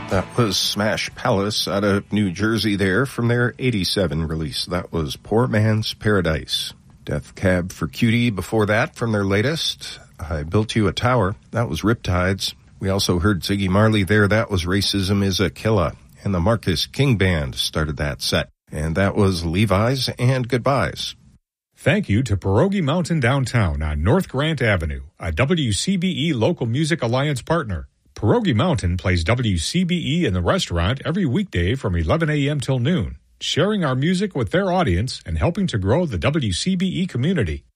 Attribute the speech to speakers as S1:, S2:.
S1: That was Smash Palace out of New Jersey there from their 87 release. That was Poor Man's Paradise. Death Cab for Cutie before that from their latest, I Built You a Tower. That was Riptides. We also heard Ziggy Marley there. That was Racism is a Killer. And the Marcus King Band started that set. And that was Levi's and Goodbyes.
S2: Thank you to Pierogi Mountain Downtown on North Grant Avenue, a WCBE Local Music Alliance partner. Pierogi Mountain plays WCBE in the restaurant every weekday from 11 a.m. till noon, sharing our music with their audience and helping to grow the WCBE community.